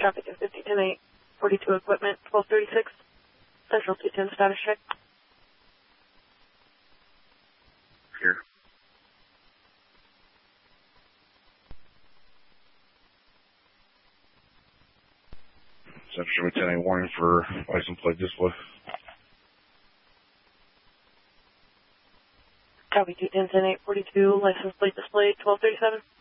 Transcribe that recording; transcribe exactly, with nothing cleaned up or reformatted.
Traffic in fifty ten eight forty-two equipment, twelve thirty-six. Central two ten status check. Here. Central ten eight warning for license plate display. Copy two ten ten eight forty-two, license plate display, twelve thirty-seven.